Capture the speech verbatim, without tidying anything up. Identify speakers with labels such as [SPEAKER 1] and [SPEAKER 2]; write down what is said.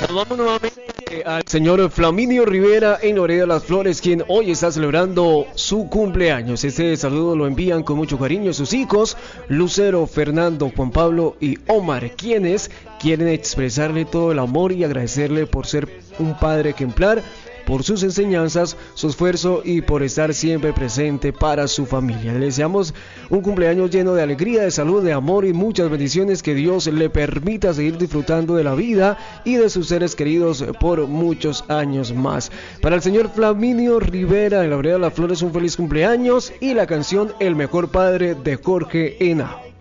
[SPEAKER 1] Saludamos nuevamente al señor Flaminio Rivera en Loredo de las Flores, quien hoy está celebrando su cumpleaños. Este saludo lo envían con mucho cariño sus hijos, Lucero, Fernando, Juan Pablo y Omar, quienes quieren expresarle todo el amor y agradecerle por ser un padre ejemplar, por sus enseñanzas, su esfuerzo y por estar siempre presente para su familia. Le deseamos un cumpleaños lleno de alegría, de salud, de amor y muchas bendiciones, que Dios le permita seguir disfrutando de la vida y de sus seres queridos por muchos años más. Para el señor Flaminio Rivera en la Vereda de las Flores, un feliz cumpleaños y la canción El Mejor Padre de Jorge Henao.